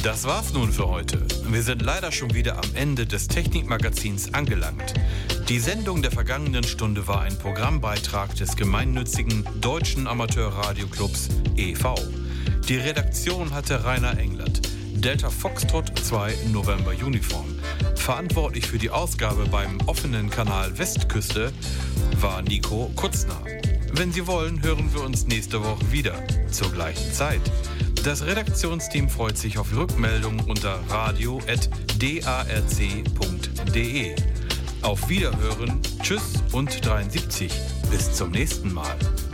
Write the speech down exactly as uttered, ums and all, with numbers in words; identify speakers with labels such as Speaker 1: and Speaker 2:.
Speaker 1: Das war's nun für heute. Wir sind leider schon wieder am Ende des Technikmagazins angelangt. Die Sendung der vergangenen Stunde war ein Programmbeitrag des gemeinnützigen Deutschen Amateurradioclubs e V Die Redaktion hatte Rainer Englert. Delta Foxtrot zwei November Uniform. Verantwortlich für die Ausgabe beim offenen Kanal Westküste war Nico Kutzner. Wenn Sie wollen, hören wir uns nächste Woche wieder, zur gleichen Zeit. Das Redaktionsteam freut sich auf Rückmeldungen unter radio at darc punkt de. Auf Wiederhören, tschüss und dreiundsiebzig. Bis zum nächsten Mal.